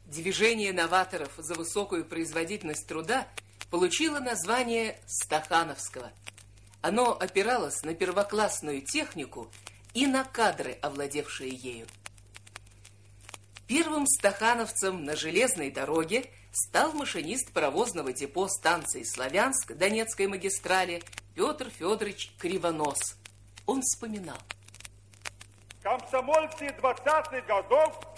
Движение новаторов за высокую производительность труда получило название Стахановского. Оно опиралось на первоклассную технику и на кадры, овладевшие ею. Первым стахановцем на железной дороге стал машинист паровозного депо станции Славянск Донецкой магистрали Петр Федорович Кривонос. Он вспоминал. Комсомольцы 20-х годов